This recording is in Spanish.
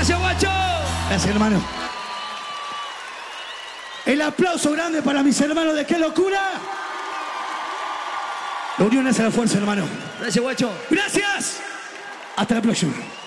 Gracias, guacho. Gracias, hermano. El aplauso grande para mis hermanos de Qué Locura. La unión hace la fuerza, hermano. Gracias, guacho. Gracias. Hasta la próxima.